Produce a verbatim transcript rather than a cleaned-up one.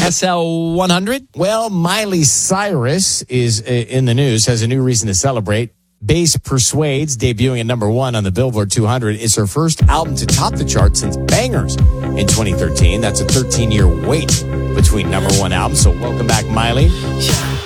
S L one hundred? Well, Miley Cyrus is uh, in the news, has a new reason to celebrate. Bass Persuades, debuting at number one on the Billboard two hundred. It's her first album to top the chart since Bangers in twenty thirteen. That's a thirteen-year wait between number one albums. So welcome back, Miley.